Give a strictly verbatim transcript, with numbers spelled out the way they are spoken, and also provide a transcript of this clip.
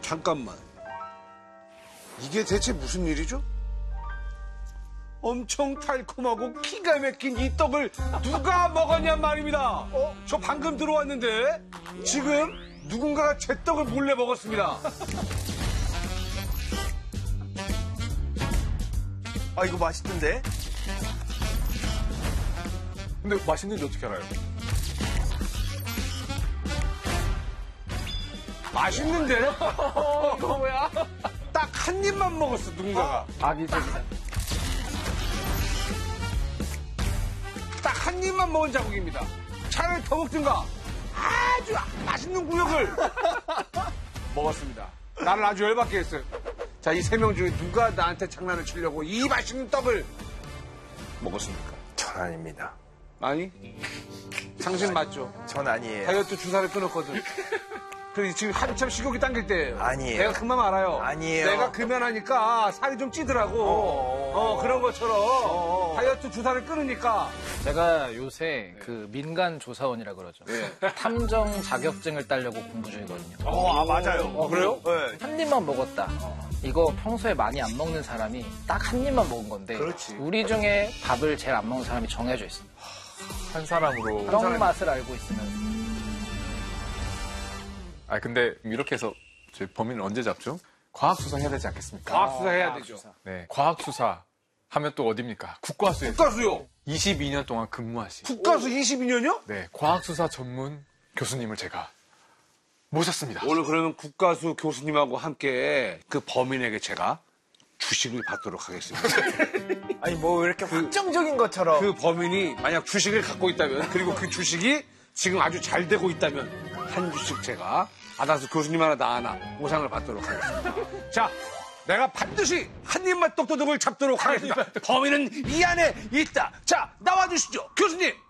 잠깐만. 이게 대체 무슨 일이죠? 엄청 달콤하고 기가 막힌 이 떡을 누가 먹었냔 말입니다. 어? 저 방금 들어왔는데 지금 누군가가 제 떡을 몰래 먹었습니다. 아, 이거 맛있던데? 근데 맛있는지 어떻게 알아요? 맛있는데? 어, 이거 뭐야? 딱 한 입만 먹었어, 누군가가. 악의적이다. 딱 한 입만 먹은 자국입니다. 차라리 더 먹든가 아주 맛있는 구역을 먹었습니다. 나를 아주 열받게 했어요. 자, 이 세 명 중에 누가 나한테 장난을 치려고 이 맛있는 떡을 먹었습니까? 전 아닙니다. 아니? 당신 맞죠? 전 아니에요. 다이어트 주사를 끊었거든. 그래, 지금 한참 식욕이 당길 때예요. 아니에요. 내가 그만 알아요. 아니에요. 내가 금연하니까 살이 좀 찌더라고. 어, 그런 것처럼 어어. 다이어트 주사를 끊으니까. 제가 요새 그 민간 조사원이라 그러죠. 네. 탐정 자격증을 따려고 공부 중이거든요. 어, 아, 맞아요. 어, 그래요? 네. 한 입만 먹었다. 이거 평소에 많이 안 먹는 사람이 딱 한 입만 먹은 건데 그렇지. 우리 중에 밥을 제일 안 먹는 사람이 정해져 있습니다. 한 사람으로. 떡 사람이- 맛을 알고 있으면 아, 근데 이렇게 해서 저희 범인을 언제 잡죠? 과학수사 해야 되지 않겠습니까? 과학수사 해야 되죠. 네. 과학수사 하면 또 어딥니까? 국과수에서 국가수요. 이십이 년 동안 근무하신. 국가수 이십이 년이요? 네. 과학수사 전문 교수님을 제가 모셨습니다. 오늘 그러면 국가수 교수님하고 함께 그 범인에게 제가 주식을 받도록 하겠습니다. 아니, 뭐, 이렇게 확정적인 것처럼. 그 범인이 만약 주식을 갖고 있다면, 그리고 그 주식이 지금 아주 잘 되고 있다면, 한 주씩 제가 받아서 교수님 하나 나 하나 보상을 받도록 하겠습니다. 자, 내가 반드시 한 입만 떡도둑을 잡도록 하겠습니다. 범인은 이 안에 있다. 자, 나와주시죠. 교수님!